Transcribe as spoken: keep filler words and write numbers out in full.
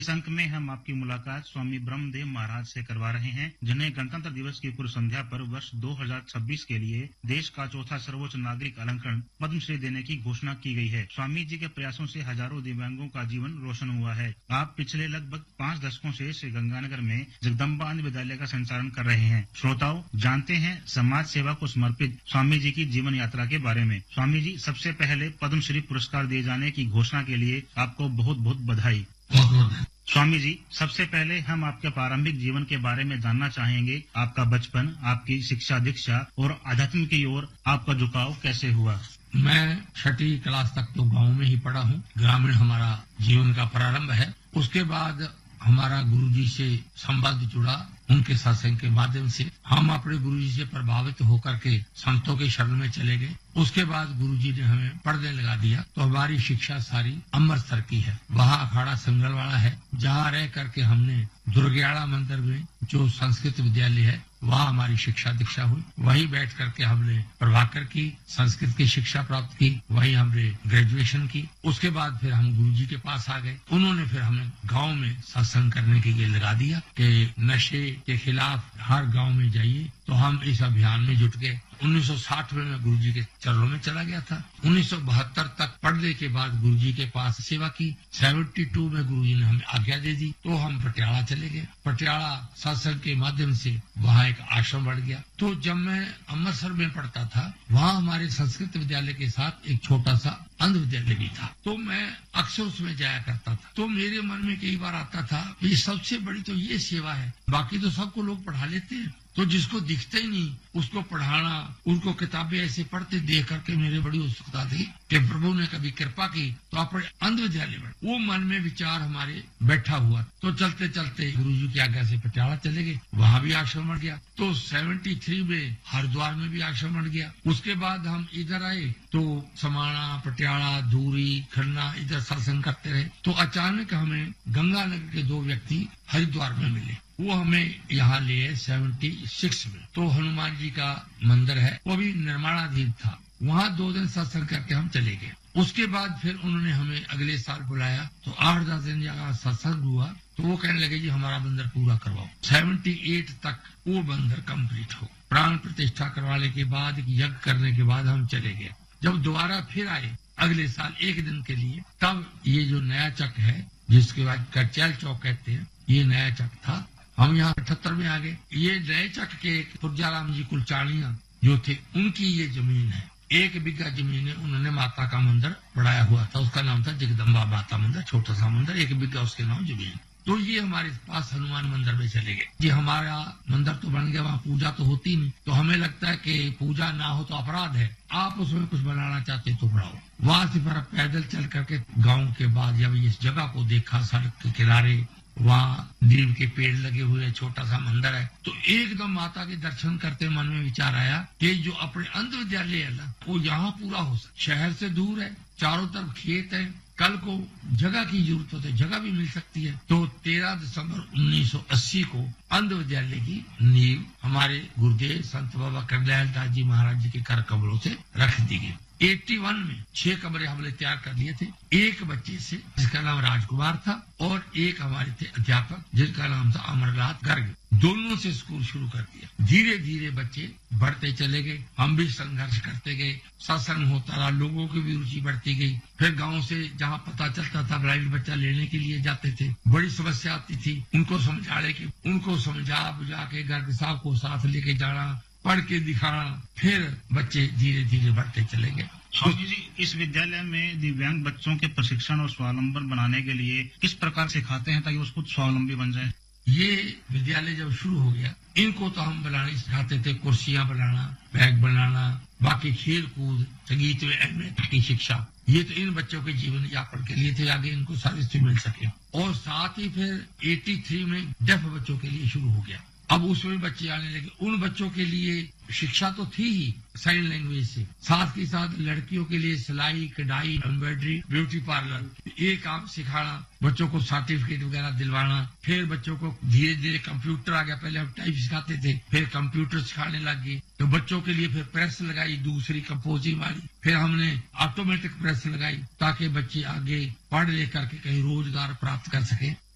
इस अंक में हम आपकी मुलाकात स्वामी ब्रह्मदेव महाराज से करवा रहे हैं, जिन्हें गणतंत्र दिवस की पूर्व संध्या पर वर्ष दो हज़ार छब्बीस के लिए देश का चौथा सर्वोच्च नागरिक अलंकरण पद्मश्री देने की घोषणा की गई है। स्वामी जी के प्रयासों से हजारों दिव्यांगों का जीवन रोशन हुआ है। आप पिछले लगभग पाँच दशकों से श्री गंगानगर में जगदम्बा अन्य विद्यालय का संचालन कर रहे हैं। श्रोताओं, जानते हैं समाज सेवा को समर्पित स्वामी जी की जीवन यात्रा के बारे में। स्वामी जी, सबसे पहले पद्मश्री पुरस्कार दिए जाने की घोषणा के लिए आपको बहुत बहुत बधाई। स्वामी जी, सबसे पहले हम आपके प्रारंभिक जीवन के बारे में जानना चाहेंगे। आपका बचपन, आपकी शिक्षा दीक्षा और आध्यात्म की ओर आपका झुकाव कैसे हुआ? मैं छठी क्लास तक तो गांव में ही पढ़ा हूँ। ग्रामीण हमारा जीवन का प्रारंभ है। उसके बाद हमारा गुरुजी से संबंध जुड़ा। उनके सत्संग के माध्यम से हम अपने गुरुजी से प्रभावित होकर के संतों के शरण में चले गए। उसके बाद गुरुजी ने हमें पढ़ने लगा दिया, तो हमारी शिक्षा सारी अमृतसर की है। वहाँ अखाड़ा संगलवाड़ा है, जहाँ रह करके हमने दुर्ग्याड़ा मंदिर में जो संस्कृत विद्यालय है वहाँ हमारी शिक्षा दीक्षा हुई। वहीं बैठ करके हमने प्रभाकर की संस्कृत की शिक्षा प्राप्त की, वहीं हमने ग्रेजुएशन की। उसके बाद फिर हम गुरुजी के पास आ गए। उन्होंने फिर हमें गांव में सत्संग करने के लिए लगा दिया कि नशे के खिलाफ हर गांव में जाइए। तो हम इस अभियान में जुट गए। उन्नीस सौ साठ में मैं गुरुजी के चरणों में चला गया था। उन्नीस सौ बहत्तर तक पढ़ने के बाद गुरुजी के पास सेवा की। बहत्तर में गुरुजी ने हमें आज्ञा दे दी, तो हम पटियाला चले गए। पटियाला सत्संग के माध्यम से वहाँ एक आश्रम बढ़ गया। तो जब मैं अमृतसर में पढ़ता था, वहाँ हमारे संस्कृत विद्यालय के साथ एक छोटा सा अंध विद्यालय भी था। तो मैं अक्सर उसमें जाया करता था। तो मेरे मन में कई बार आता था, ये सबसे बड़ी तो ये सेवा है। बाकी तो सबको लोग पढ़ा लेते हैं, तो जिसको दिखता ही नहीं उसको पढ़ाना, उनको किताबें ऐसे पढ़ते देख करके मेरे बड़ी उत्सुकता थी कि प्रभु ने कभी कृपा की तो अपने अंध विद्यालय में। वो मन में विचार हमारे बैठा हुआ। तो चलते चलते गुरुजी की आज्ञा से पटियाला चले गए। वहाँ भी आश्रम बन गया। तो तिहत्तर में हरिद्वार में भी आश्रम बन गया। उसके बाद हम इधर आए तो समाना, पटियाला, धूरी, खन्ना इधर सत्संग करते रहे। तो अचानक हमें गंगानगर के दो व्यक्ति हरिद्वार में मिले। वो हमें यहाँ ले छिहत्तर में। तो हनुमान जी का मंदिर है, वो भी निर्माणाधीन था। वहाँ दो दिन सत्संग करके हम चले गए। उसके बाद फिर उन्होंने हमें अगले साल बुलाया। तो आठ दस दिन जगह सत्संग हुआ। तो वो कहने लगे, जी हमारा मंदिर पूरा करवाओ। अठहत्तर तक वो मंदिर कंप्लीट हो। प्राण प्रतिष्ठा करवाने के बाद, यज्ञ करने के बाद हम चले गए। जब दोबारा फिर आए अगले साल एक दिन के लिए, तब ये जो नया चक है, जिसके बाद करचैल चौक कहते हैं, ये नया चक था। हम यहाँ अठहत्तर में आ गए। ये नए चक के पुरजाराम जी कुलचानिया जो थे, उनकी ये जमीन है। एक बिघा जमीन है। उन्होंने माता का मंदिर बढ़ाया हुआ था। उसका नाम था जगदम्बा माता मंदिर, छोटा सा मंदिर, एक बिघा उसके नाम जमीन। तो ये हमारे पास हनुमान मंदिर में चले गए। जी हमारा मंदिर तो बन गया, वहाँ पूजा तो होती नहीं। तो हमें लगता है कि पूजा ना हो तो अपराध है। आप उसमें कुछ बनाना चाहते तो बढ़ाओ। वहाँ से फिर पैदल चल करके गाँव के बाद जब इस जगह को देखा, सड़क के किनारे वहाँ नीम के पेड़ लगे हुए, छोटा सा मंदिर है। तो एकदम माता के दर्शन करते मन में विचार आया कि जो अपने अंध विद्यालय है ना, वो यहाँ पूरा हो सकता। शहर से दूर है, चारों तरफ खेत है, कल को जगह की जरूरत होती है, जगह भी मिल सकती है। तो तेरह दिसंबर उन्नीस सौ अस्सी को अंध विद्यालय की नींव हमारे गुरुदेव संत बाबा करदयाल दास जी महाराज जी के कर कमलों से रख दी गई। इक्यासी में छह कमरे हमने तैयार कर लिए थे। एक बच्चे से जिसका नाम राजकुमार था और एक हमारे थे अध्यापक जिसका नाम था अमरनाथ गर्ग। दोनों से स्कूल शुरू कर दिया। धीरे धीरे बच्चे बढ़ते चले गए। हम भी संघर्ष करते गए। सत्संग होता रहा, लोगों की भी रुचि बढ़ती गई। फिर गांव से जहां पता चलता था ब्राइट बच्चा लेने के लिए जाते थे। बड़ी समस्या आती थी, उनको समझाने की, उनको समझा बुझा के गर्ग साहब को साथ लेके जाना, पढ़ के दिखाना। फिर बच्चे धीरे धीरे बढ़ते चले गए। स्वामी जी, इस विद्यालय में दिव्यांग बच्चों के प्रशिक्षण और स्वावलंबन बनाने के लिए किस प्रकार सिखाते हैं ताकि वो खुद स्वावलंबी बन जाए? ये विद्यालय जब शुरू हो गया, इनको तो हम बनाने सिखाते थे, कुर्सियां बनाना, बैग बनाना, बाकी खेल कूद, संगीत में अहमियत की शिक्षा। ये तो इन बच्चों के जीवन यापन के लिए थे, आगे इनको सारी चीज मिल सके। और साथ ही फिर तिरासी में डेफ बच्चों के लिए शुरू हो गया। अब उसमें बच्चे आने लगे। उन बच्चों के लिए शिक्षा तो थी ही साइन लैंग्वेज से, साथ ही साथ लड़कियों के लिए सिलाई, कढ़ाई, एम्ब्रॉयडरी, ब्यूटी पार्लर, ये काम सिखाना, बच्चों को सर्टिफिकेट वगैरह दिलवाना। फिर बच्चों को धीरे धीरे कंप्यूटर आ गया। पहले हम टाइप सिखाते थे, फिर कंप्यूटर सिखाने लग गए। तो बच्चों के लिए फिर प्रेस लगाई, दूसरी कंपोजिंग वाली। फिर हमने ऑटोमेटिक प्रेस लगाई ताकि बच्चे आगे पढ़ लिख करके कहीं रोजगार प्राप्त कर सके।